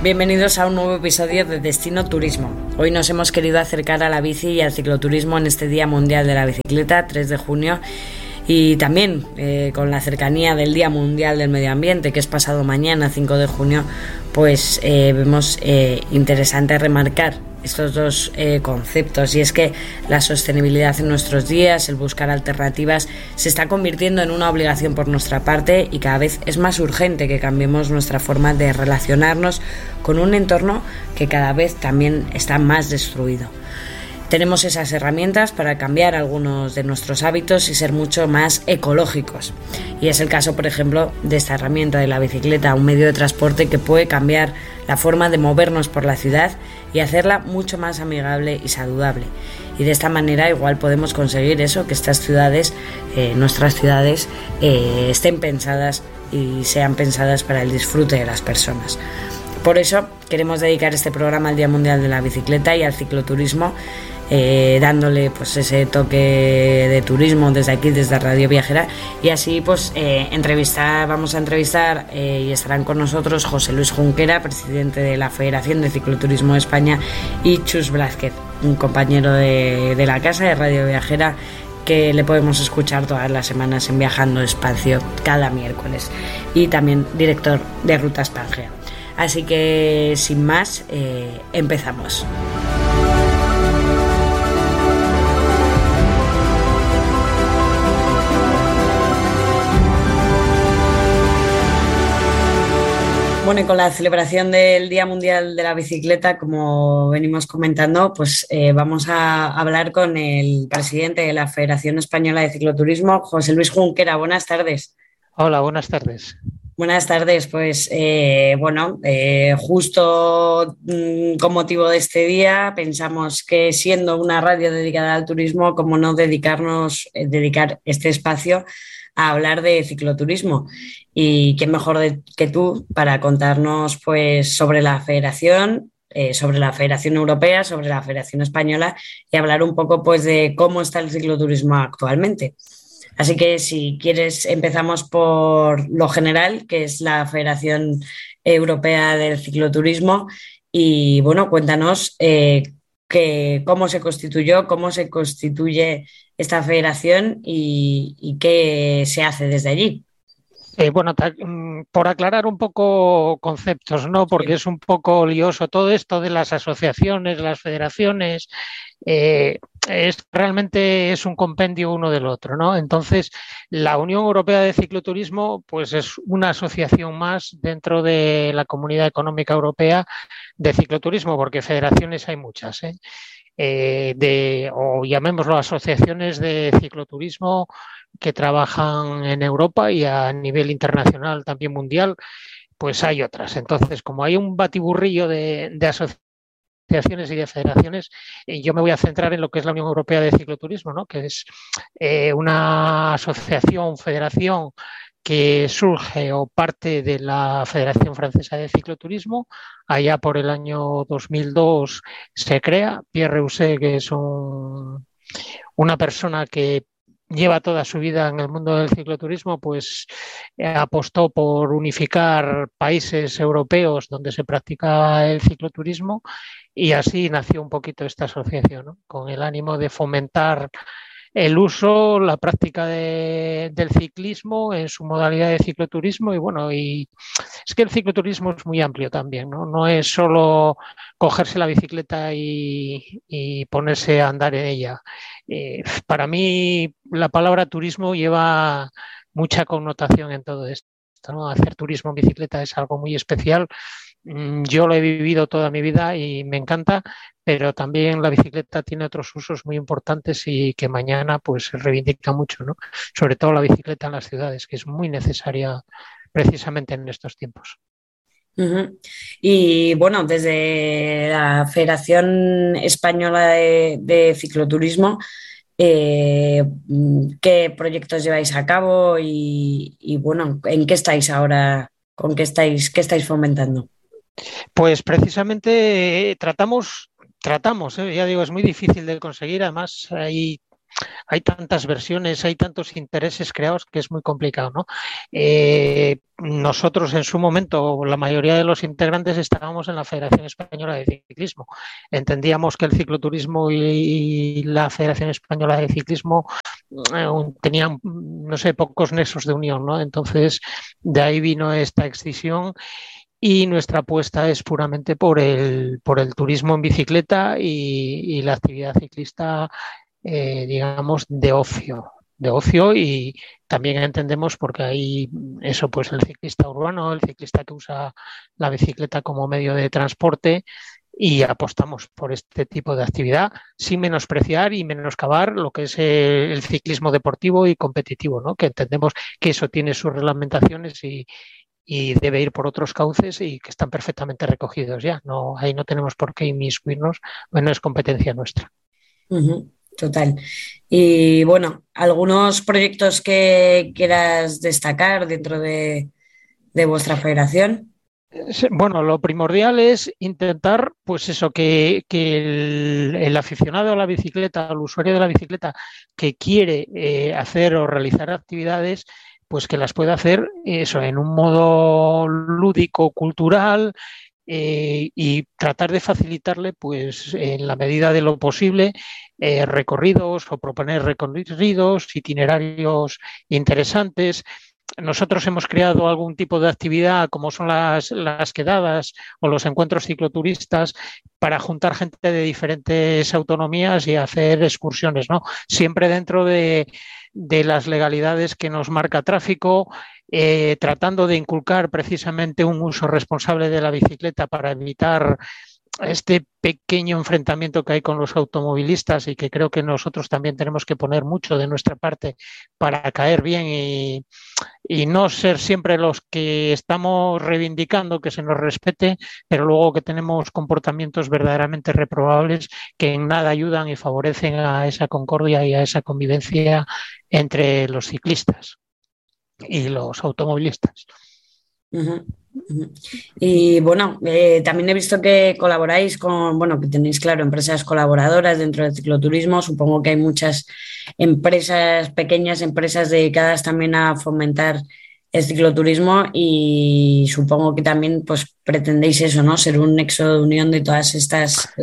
Bienvenidos a un nuevo episodio de Destino Turismo. Hoy nos hemos querido acercar a la bici y al cicloturismo en este Día Mundial de la Bicicleta, 3 de junio, y también con la cercanía del Día Mundial del Medio Ambiente, que es pasado mañana, 5 de junio, pues vemos interesante remarcar estos dos conceptos, y es que la sostenibilidad en nuestros días, el buscar alternativas, se está convirtiendo en una obligación por nuestra parte, y cada vez es más urgente que cambiemos nuestra forma de relacionarnos con un entorno que cada vez también está más destruido. Tenemos esas herramientas para cambiar algunos de nuestros hábitos y ser mucho más ecológicos. Y es el caso, por ejemplo, de esta herramienta de la bicicleta, un medio de transporte que puede cambiar la forma de movernos por la ciudad y hacerla mucho más amigable y saludable. Y de esta manera igual podemos conseguir eso, que estas ciudades, nuestras ciudades, estén pensadas y sean pensadas para el disfrute de las personas. Por eso queremos dedicar este programa al Día Mundial de la Bicicleta y al cicloturismo, dándole pues ese toque de turismo desde aquí, desde Radio Viajera, y así pues vamos a entrevistar y estarán con nosotros José Luis Junquera, presidente de la Federación de Cicloturismo de España, y Chus Blázquez, un compañero de la casa de Radio Viajera, que le podemos escuchar todas las semanas en Viajando Espacio cada miércoles, y también director de Rutas Pangea. Así que sin más, empezamos. Bueno, y con la celebración del Día Mundial de la Bicicleta, como venimos comentando, pues vamos a hablar con el presidente de la Federación Española de Cicloturismo, José Luis Junquera. Buenas tardes. Hola, buenas tardes. Buenas tardes, pues justo con motivo de este día pensamos que, siendo una radio dedicada al turismo, cómo no dedicar este espacio a hablar de cicloturismo, y quién mejor que tú para contarnos pues sobre la Federación Europea, sobre la Federación Española, y hablar un poco pues de cómo está el cicloturismo actualmente. Así que, si quieres, empezamos por lo general, que es la Federación Europea del Cicloturismo, y bueno, cuéntanos cómo se constituye esta federación y qué se hace desde allí. Por aclarar un poco conceptos, ¿no? Porque Sí. es un poco lioso todo esto de las asociaciones, las federaciones. Realmente es un compendio uno del otro, ¿no? Entonces, la Unión Europea de Cicloturismo pues es una asociación más dentro de la Comunidad Económica Europea de Cicloturismo, porque federaciones hay muchas, o llamémoslo asociaciones de cicloturismo que trabajan en Europa, y a nivel internacional, también mundial, pues hay otras. Entonces, como hay un batiburrillo de asociaciones y de federaciones, yo me voy a centrar en lo que es la Unión Europea de Cicloturismo, ¿no? Que es una asociación, federación, que surge o parte de la Federación Francesa de Cicloturismo. Allá por el año 2002 se crea. Pierre Rousset, que es una persona que lleva toda su vida en el mundo del cicloturismo, pues apostó por unificar países europeos donde se practica el cicloturismo, y así nació un poquito esta asociación, ¿no? Con el ánimo de fomentar el uso, la práctica del ciclismo en su modalidad de cicloturismo. Y bueno, y es que el cicloturismo es muy amplio también, ¿no? No es solo cogerse la bicicleta y ponerse a andar en ella. Para mí la palabra turismo lleva mucha connotación en todo esto, ¿no? Hacer turismo en bicicleta es algo muy especial. Yo lo he vivido toda mi vida y me encanta, pero también la bicicleta tiene otros usos muy importantes y que mañana pues se reivindica mucho, ¿no? Sobre todo la bicicleta en las ciudades, que es muy necesaria precisamente en estos tiempos. Uh-huh. Y bueno, desde la Federación Española de Cicloturismo, ¿qué proyectos lleváis a cabo y bueno, en qué estáis ahora? ¿Qué estáis fomentando? Pues precisamente tratamos, ya digo, es muy difícil de conseguir. Además, hay hay tantas versiones, hay tantos intereses creados que es muy complicado, ¿no? Nosotros en su momento, la mayoría de los integrantes estábamos en la Federación Española de Ciclismo. Entendíamos que el cicloturismo y la Federación Española de Ciclismo tenían, no sé, pocos nexos de unión, ¿no? Entonces, de ahí vino esta excisión y nuestra apuesta es puramente por el turismo en bicicleta y la actividad ciclista, digamos, de ocio y también entendemos porque hay eso, pues el ciclista urbano, el ciclista que usa la bicicleta como medio de transporte y apostamos por este tipo de actividad sin menospreciar y menoscabar lo que es el ciclismo deportivo y competitivo, ¿no? Que entendemos que eso tiene sus reglamentaciones y debe ir por otros cauces y que están perfectamente recogidos ya. No, ahí no tenemos por qué inmiscuirnos, bueno, es competencia nuestra. Ujú, total. Y bueno, ¿algunos proyectos que quieras destacar dentro de vuestra federación? Bueno, lo primordial es intentar, pues eso, que el aficionado a la bicicleta, el usuario de la bicicleta que quiere hacer o realizar actividades, pues que las pueda hacer eso en un modo lúdico, cultural, y tratar de facilitarle, pues en la medida de lo posible, recorridos o proponer recorridos, itinerarios interesantes. Nosotros hemos creado algún tipo de actividad como son las quedadas o los encuentros cicloturistas para juntar gente de diferentes autonomías y hacer excursiones, ¿no? Siempre dentro de las legalidades que nos marca tráfico, tratando de inculcar precisamente un uso responsable de la bicicleta para evitar este pequeño enfrentamiento que hay con los automovilistas y que creo que nosotros también tenemos que poner mucho de nuestra parte para caer bien y no ser siempre los que estamos reivindicando que se nos respete, pero luego que tenemos comportamientos verdaderamente reprobables que en nada ayudan y favorecen a esa concordia y a esa convivencia entre los ciclistas y los automovilistas. Ujú, ujú. Y bueno, también he visto que colaboráis con, bueno, que tenéis, claro, empresas colaboradoras dentro del cicloturismo. Supongo que hay muchas empresas, pequeñas empresas dedicadas también a fomentar el cicloturismo y supongo que también pues pretendéis eso, ¿no? Ser un nexo de unión de todas estas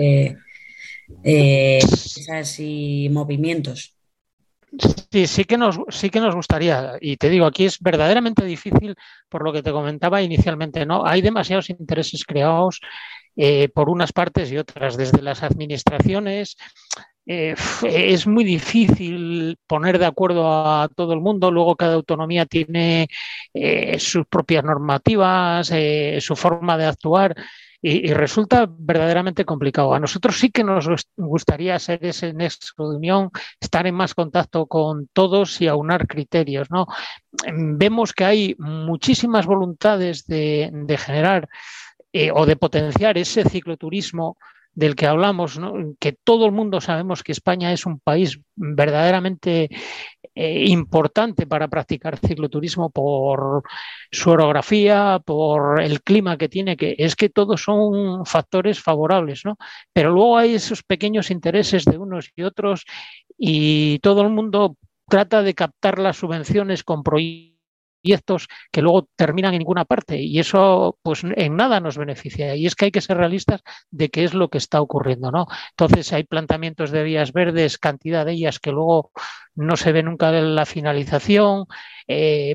empresas y movimientos. Sí, sí que nos gustaría. Y te digo, aquí es verdaderamente difícil por lo que te comentaba inicialmente, ¿no? Hay demasiados intereses creados por unas partes y otras, desde las administraciones. Es muy difícil poner de acuerdo a todo el mundo. Luego cada autonomía tiene sus propias normativas, su forma de actuar. Y resulta verdaderamente complicado. A nosotros sí que nos gustaría ser ese nexo de unión, estar en más contacto con todos y aunar criterios, ¿no? Vemos que hay muchísimas voluntades de generar o de potenciar ese cicloturismo del que hablamos, ¿no? Que todo el mundo sabemos que España es un país verdaderamente importante para practicar cicloturismo por su orografía, por el clima que tiene, que es que todos son factores favorables, ¿no? Pero luego hay esos pequeños intereses de unos y otros y todo el mundo trata de captar las subvenciones con proyectos que luego terminan en ninguna parte y eso pues en nada nos beneficia y es que hay que ser realistas de qué es lo que está ocurriendo, ¿no? Entonces hay planteamientos de vías verdes, cantidad de ellas que luego no se ve nunca la finalización, eh,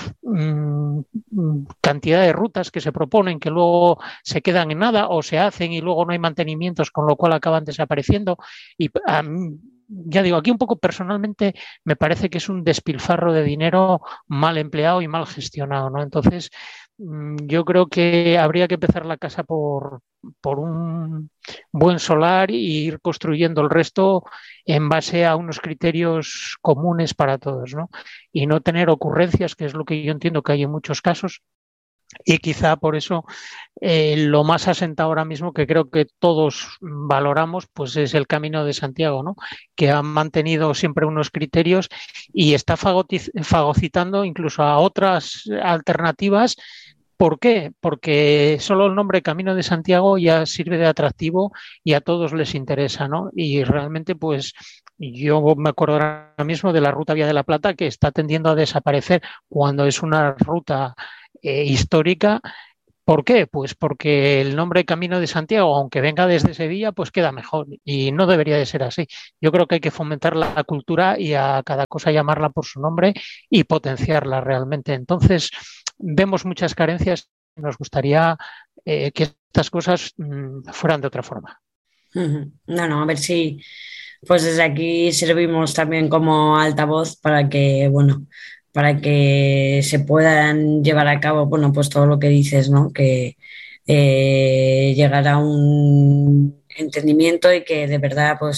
cantidad de rutas que se proponen que luego se quedan en nada o se hacen y luego no hay mantenimientos, con lo cual acaban desapareciendo. Y ya digo, aquí un poco personalmente me parece que es un despilfarro de dinero mal empleado y mal gestionado, ¿no? Entonces, yo creo que habría que empezar la casa por un buen solar e ir construyendo el resto en base a unos criterios comunes para todos, ¿no? Y no tener ocurrencias, que es lo que yo entiendo que hay en muchos casos, y quizá por eso lo más asentado ahora mismo que creo que todos valoramos pues es el Camino de Santiago, ¿no? Que ha mantenido siempre unos criterios y está fagocitando incluso a otras alternativas. ¿Por qué? Porque solo el nombre Camino de Santiago ya sirve de atractivo y a todos les interesa, ¿no? Y realmente, pues, Yo me acuerdo ahora mismo de la ruta Vía de la Plata, que está tendiendo a desaparecer cuando es una ruta histórica. ¿Por qué? Pues porque el nombre Camino de Santiago, aunque venga desde Sevilla, pues queda mejor y no debería de ser así. Yo creo que hay que fomentar la cultura y a cada cosa llamarla por su nombre y potenciarla realmente. Entonces, vemos muchas carencias y nos gustaría que estas cosas fueran de otra forma. No, no, a ver si pues desde aquí servimos también como altavoz para que, bueno, para que se puedan llevar a cabo, bueno, pues todo lo que dices, ¿no? Que llegar a un entendimiento y que de verdad pues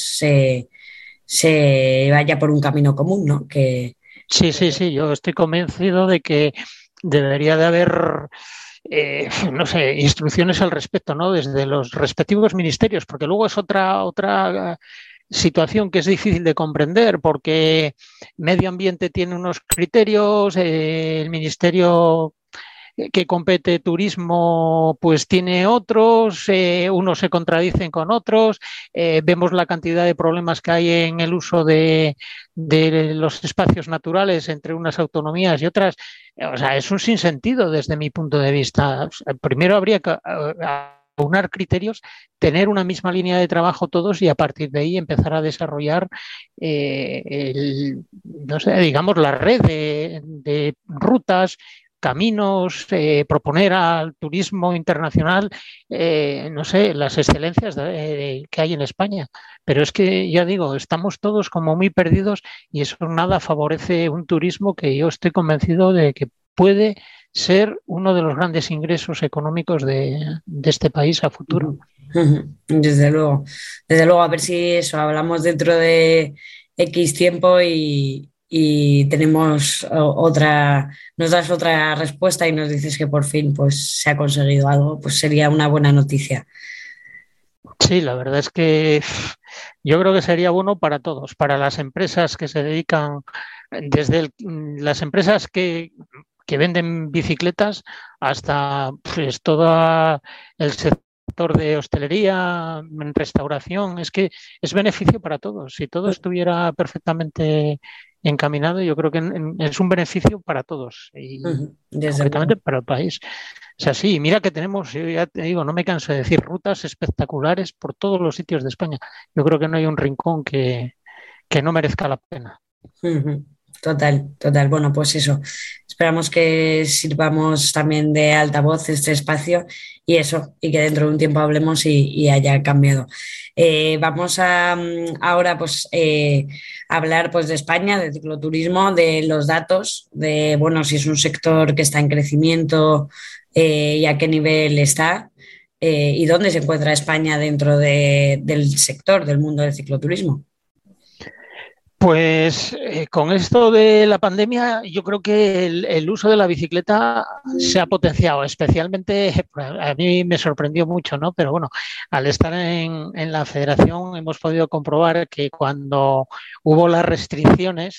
se vaya por un camino común, ¿no? Sí, sí, sí, yo estoy convencido de que debería de haber, no sé, instrucciones al respecto, ¿no? Desde los respectivos ministerios, porque luego es otra situación que es difícil de comprender, porque medio ambiente tiene unos criterios, el ministerio que compete turismo pues tiene otros, unos se contradicen con otros, vemos la cantidad de problemas que hay en el uso de los espacios naturales entre unas autonomías y otras. O sea, es un sinsentido desde mi punto de vista. Primero habría que aunar criterios, tener una misma línea de trabajo todos y a partir de ahí empezar a desarrollar no sé, digamos, la red de rutas, caminos, proponer al turismo internacional, no sé, las excelencias que hay en España. Pero es que, ya digo, estamos todos como muy perdidos y eso nada favorece un turismo que yo estoy convencido de que puede ser uno de los grandes ingresos económicos de este país a futuro. Desde luego, a ver si eso, hablamos dentro de X tiempo y tenemos otra, nos das otra respuesta y nos dices que por fin pues se ha conseguido algo, pues sería una buena noticia. Sí, la verdad es que yo creo que sería bueno para todos, para las empresas que se dedican, las empresas que venden bicicletas hasta pues todo el sector de hostelería, restauración, es que es beneficio para todos. Si todo estuviera perfectamente encaminado, yo creo que es un beneficio para todos y Desde concretamente luego. para el país. O sea, sí, mira que tenemos, yo ya te digo, no me canso de decir, rutas espectaculares por todos los sitios de España. Yo creo que no hay un rincón que no merezca la pena. Ujú. Total, total. Bueno, pues eso. Esperamos que sirvamos también de altavoz este espacio y eso, y que dentro de un tiempo hablemos y haya cambiado. Vamos a ahora pues hablar pues de España, de cicloturismo, de los datos, de bueno, si es un sector que está en crecimiento y a qué nivel está y dónde se encuentra España dentro del sector del mundo del cicloturismo. Pues con esto de la pandemia, yo creo que el uso de la bicicleta se ha potenciado, especialmente a mí me sorprendió mucho, ¿no? Pero bueno, al estar en la federación hemos podido comprobar que cuando hubo las restricciones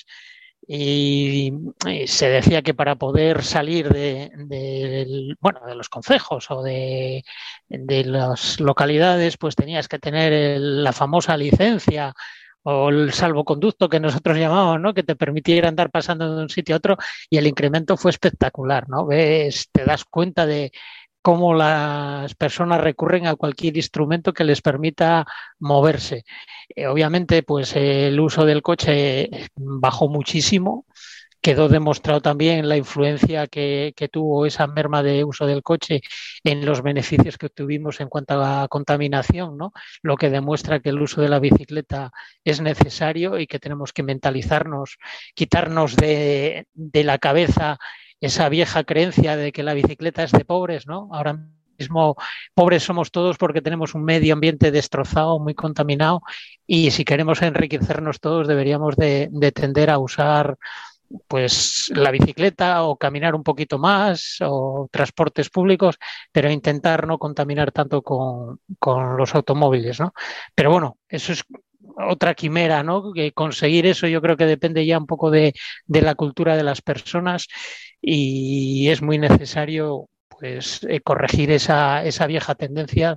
y se decía que para poder salir bueno, de los concejos o de las localidades, pues tenías que tener la famosa licencia o el salvoconducto que nosotros llamamos, ¿no? Que te permitiera andar pasando de un sitio a otro y el incremento fue espectacular, ¿no? Ves, te das cuenta de cómo las personas recurren a cualquier instrumento que les permita moverse. Obviamente, pues el uso del coche bajó muchísimo. Quedó demostrado también la influencia que tuvo esa merma de uso del coche en los beneficios que tuvimos en cuanto a la contaminación, ¿no? Lo que demuestra que el uso de la bicicleta es necesario y que tenemos que mentalizarnos, quitarnos de la cabeza esa vieja creencia de que la bicicleta es de pobres, ¿no? Ahora mismo pobres somos todos porque tenemos un medio ambiente destrozado, muy contaminado y si queremos enriquecernos todos deberíamos de tender a usar pues la bicicleta o caminar un poquito más o transportes públicos, pero intentar no contaminar tanto con los automóviles, ¿no? Pero bueno, eso es otra quimera, ¿no? Que conseguir eso yo creo que depende ya un poco de la cultura de las personas y es muy necesario pues corregir esa vieja tendencia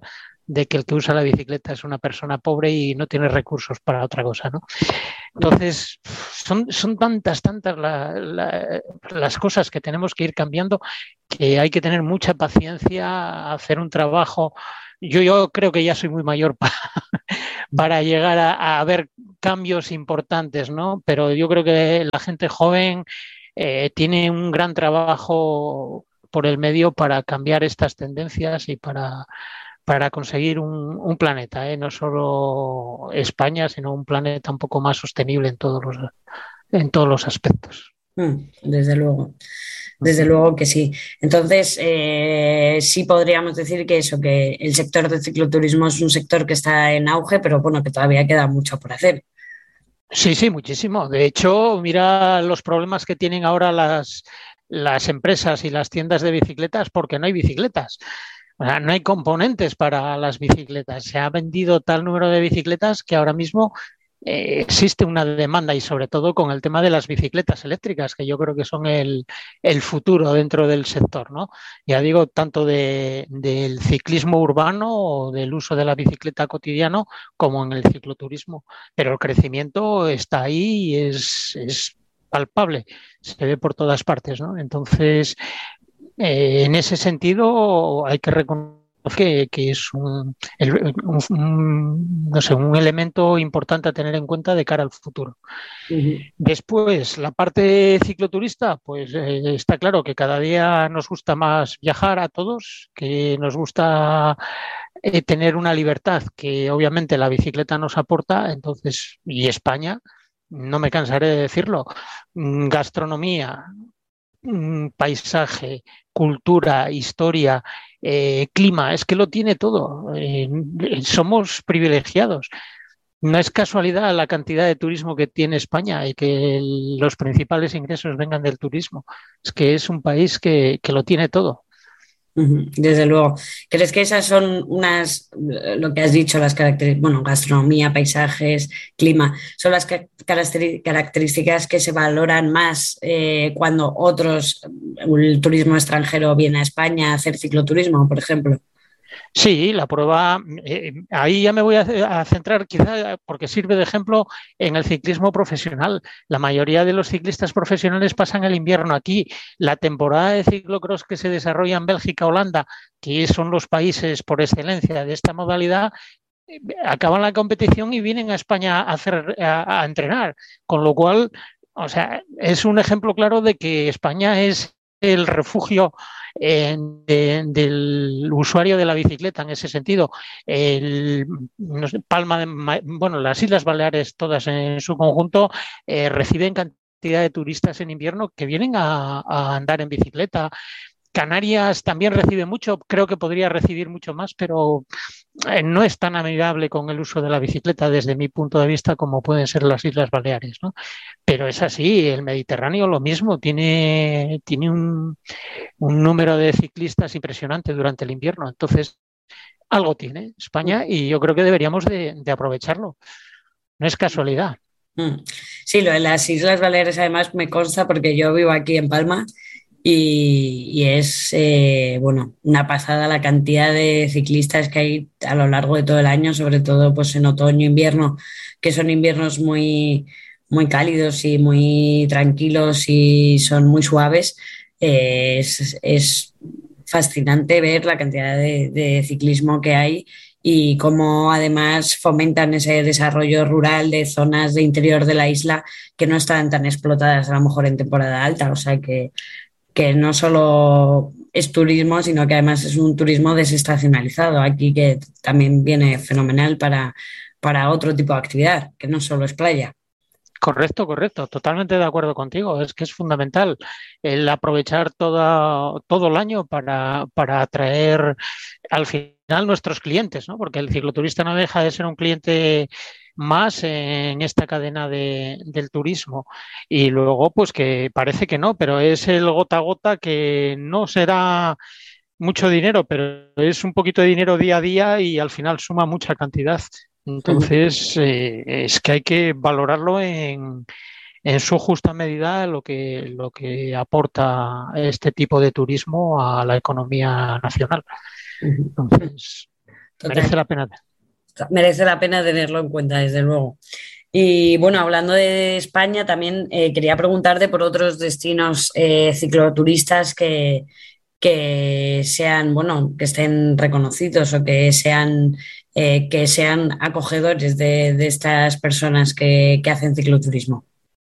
de que el que usa la bicicleta es una persona pobre y no tiene recursos para otra cosa, ¿no? Entonces, son tantas las cosas que tenemos que ir cambiando que hay que tener mucha paciencia, hacer un trabajo. Yo creo que ya soy muy mayor para llegar a ver cambios importantes, ¿no? Pero yo creo que la gente joven tiene un gran trabajo por el medio para cambiar estas tendencias y para conseguir un planeta, no solo España, sino un planeta un poco más sostenible en todos los aspectos. Desde luego. Desde luego que sí. Entonces, sí podríamos decir que eso, que el sector del cicloturismo es un sector que está en auge, pero bueno, que todavía queda mucho por hacer. Sí, sí, muchísimo. De hecho, mira los problemas que tienen ahora las empresas y las tiendas de bicicletas porque no hay bicicletas. O sea, no hay componentes para las bicicletas. Se ha vendido tal número de bicicletas que ahora mismo existe una demanda y sobre todo con el tema de las bicicletas eléctricas, que yo creo que son el futuro dentro del sector, ¿no? Ya digo, tanto del ciclismo urbano o del uso de la bicicleta cotidiano como en el cicloturismo. Pero el crecimiento está ahí y es palpable, se ve por todas partes, ¿no? Entonces, en ese sentido, hay que reconocer que es no sé, un elemento importante a tener en cuenta de cara al futuro. Después, la parte cicloturista, pues está claro que cada día nos gusta más viajar a todos, que nos gusta tener una libertad que obviamente la bicicleta nos aporta, entonces, y España, no me cansaré de decirlo, gastronomía, paisaje, cultura, historia, clima, es que lo tiene todo. Somos privilegiados. No es casualidad la cantidad de turismo que tiene España y que los principales ingresos vengan del turismo. Es que es un país que lo tiene todo. Desde luego. ¿Crees que esas son lo que has dicho, las características, bueno, gastronomía, paisajes, clima, son las características que se valoran más cuando el turismo extranjero viene a España a hacer cicloturismo, por ejemplo? Sí, la prueba, ahí ya me voy a centrar quizá porque sirve de ejemplo en el ciclismo profesional. La mayoría de los ciclistas profesionales pasan el invierno aquí. La temporada de ciclocross que se desarrolla en Bélgica, Holanda, que son los países por excelencia de esta modalidad, acaban la competición y vienen a España a entrenar. Con lo cual, o sea, es un ejemplo claro de que España es el refugio del usuario de la bicicleta en ese sentido. No sé, bueno, las Islas Baleares todas en su conjunto reciben cantidad de turistas en invierno que vienen a andar en bicicleta. Canarias también recibe mucho, creo que podría recibir mucho más, pero no es tan amigable con el uso de la bicicleta desde mi punto de vista como pueden ser las Islas Baleares, ¿no? Pero es así, el Mediterráneo lo mismo, tiene un número de ciclistas impresionante durante el invierno. Entonces, algo tiene España y yo creo que deberíamos de aprovecharlo. No es casualidad. Sí, lo de las Islas Baleares además me consta porque yo vivo aquí en Palma y es, bueno, una pasada la cantidad de ciclistas que hay a lo largo de todo el año, sobre todo pues en otoño, invierno, que son inviernos muy cálidos y muy tranquilos y son muy suaves. Es fascinante ver la cantidad de ciclismo que hay y cómo además fomentan ese desarrollo rural de zonas de interior de la isla que no están tan explotadas a lo mejor en temporada alta. O sea que no solo es turismo, sino que además es un turismo desestacionalizado aquí que también viene fenomenal para otro tipo de actividad, que no solo es playa. Correcto, correcto. Totalmente de acuerdo contigo. Es que es fundamental el aprovechar todo el año para atraer al final nuestros clientes, ¿no? Porque el cicloturista no deja de ser un cliente más en esta cadena del turismo. Y luego, pues que parece que no, pero es el gota a gota que no será mucho dinero, pero es un poquito de dinero día a día y al final suma mucha cantidad. Entonces, es que hay que valorarlo en su justa medida lo que aporta este tipo de turismo a la economía nacional. Entonces, Total. merece la pena. Merece la pena tenerlo en cuenta, desde luego. Y bueno, hablando de España, también quería preguntarte por otros destinos cicloturistas que sean, bueno, que estén reconocidos o que sean acogedores de estas personas que hacen cicloturismo.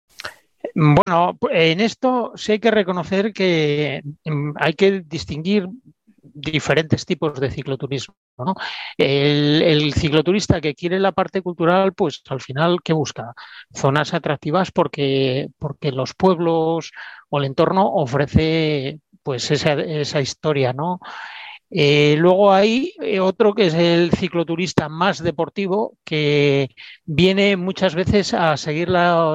Bueno, en esto sí hay que reconocer que hay que distinguir diferentes tipos de cicloturismo, ¿no? El cicloturista que quiere la parte cultural, pues al final, ¿qué busca? Zonas atractivas porque los pueblos o el entorno ofrece pues esa historia, ¿no? Luego hay otro que es el cicloturista más deportivo, que viene muchas veces a seguir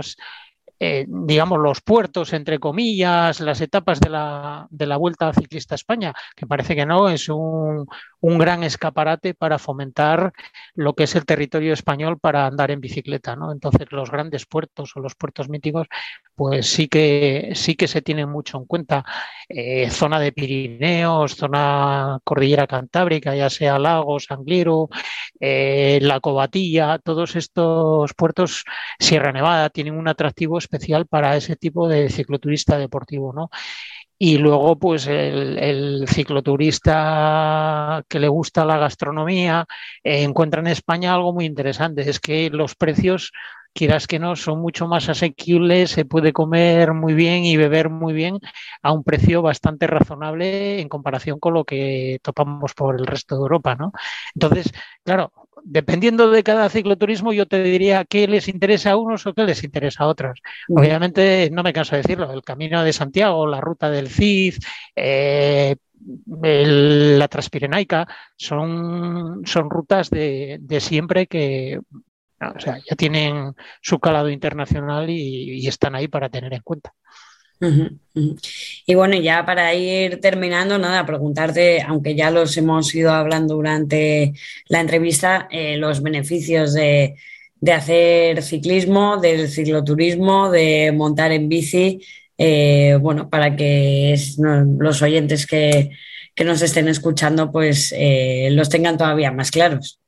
digamos, los puertos, entre comillas, las etapas de la Vuelta Ciclista a España, que parece que no, es un gran escaparate para fomentar lo que es el territorio español para andar en bicicleta, ¿no? Entonces, los grandes puertos o los puertos míticos, pues sí que se tienen mucho en cuenta. Zona de Pirineos, zona Cordillera Cantábrica, ya sea Lagos, Angliru, La Cobatilla, todos estos puertos, Sierra Nevada, tienen un atractivo especial para ese tipo de cicloturista deportivo, ¿no? Y luego, pues el cicloturista que le gusta la gastronomía encuentra en España algo muy interesante, es que los precios, quieras que no, son mucho más asequibles, se puede comer muy bien y beber muy bien a un precio bastante razonable en comparación con lo que topamos por el resto de Europa, ¿no? Entonces, claro, dependiendo de cada cicloturismo, yo te diría qué les interesa a unos o qué les interesa a otros. Ujú. Obviamente, no me canso de decirlo, el Camino de Santiago, la ruta del Cid, eh, la Transpirenaica, son rutas de siempre que, o sea, ya tienen su calado internacional y están ahí para tener en cuenta. Ujú, ujú. Y bueno, ya para ir terminando, nada, preguntarte, aunque ya los hemos ido hablando durante la entrevista, los beneficios de hacer ciclismo, del cicloturismo, de montar en bici, bueno, para que los oyentes que nos estén escuchando, pues los tengan todavía más claros.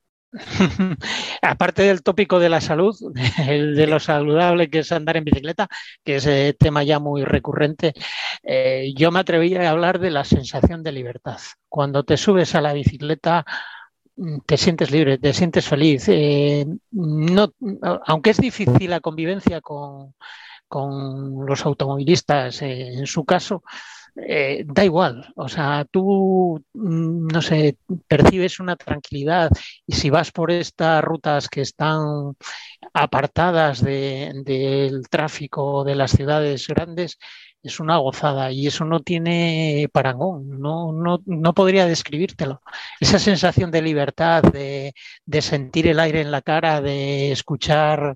Aparte del tópico de la salud, el de lo saludable que es andar en bicicleta, que es tema ya muy recurrente, yo me atreví a hablar de la sensación de libertad. Cuando te subes a la bicicleta, te sientes libre, te sientes feliz. No, aunque es difícil la convivencia con los automovilistas, en su caso, da igual, o sea, tú, no sé, percibes una tranquilidad y si vas por estas rutas que están apartadas del tráfico de las ciudades grandes, es una gozada y eso no tiene parangón, no podría describírtelo. Esa sensación de libertad, de sentir el aire en la cara, de escuchar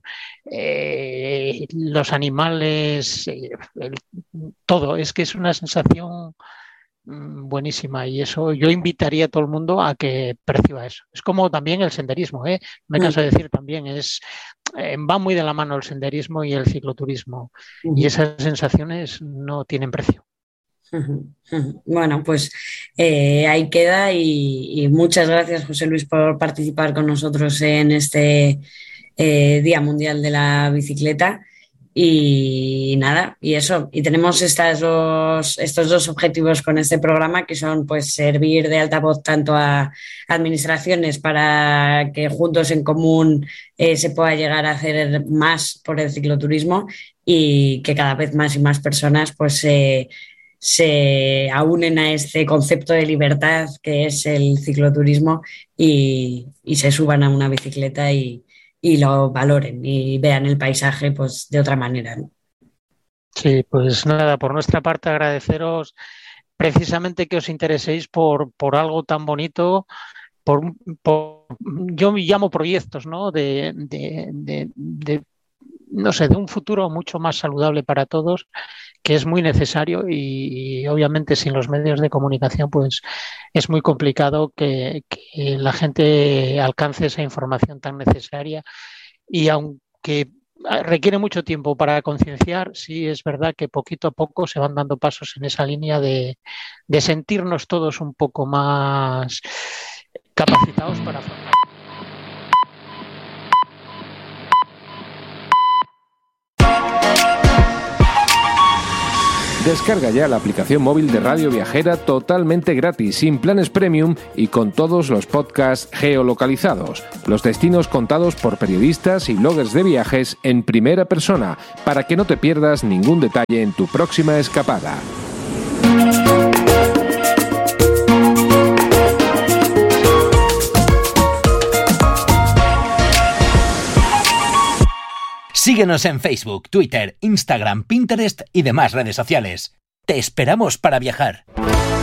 los animales, todo, es que es una sensación buenísima y eso yo invitaría a todo el mundo a que perciba eso. Es como también el senderismo, ¿eh? Me canso de decir también, va muy de la mano el senderismo y el cicloturismo y Ujú. esas sensaciones no tienen precio. Ujú, ujú. Bueno, pues ahí queda y muchas gracias, José Luis, por participar con nosotros en este Día Mundial de la Bicicleta. Y nada, y eso, y tenemos estos dos objetivos con este programa que son pues servir de altavoz tanto a administraciones para que juntos en común se pueda llegar a hacer más por el cicloturismo y que cada vez más y más personas pues se aúnen a este concepto de libertad que es el cicloturismo y se suban a una bicicleta y lo valoren y vean el paisaje pues de otra manera, ¿no? Sí, pues nada, por nuestra parte agradeceros precisamente que os intereséis por algo tan bonito, por, por yo me llamo proyectos, ¿no? No sé, de un futuro mucho más saludable para todos, que es muy necesario y obviamente sin los medios de comunicación, pues es muy complicado que la gente alcance esa información tan necesaria y aunque requiere mucho tiempo para concienciar, sí es verdad que poquito a poco se van dando pasos en esa línea de sentirnos todos un poco más capacitados para formar. Descarga ya la aplicación móvil de Radio Viajera totalmente gratis, sin planes premium y con todos los podcasts geolocalizados. Los destinos contados por periodistas y bloggers de viajes en primera persona, para que no te pierdas ningún detalle en tu próxima escapada. Síguenos en Facebook, Twitter, Instagram, Pinterest y demás redes sociales. ¡Te esperamos para viajar!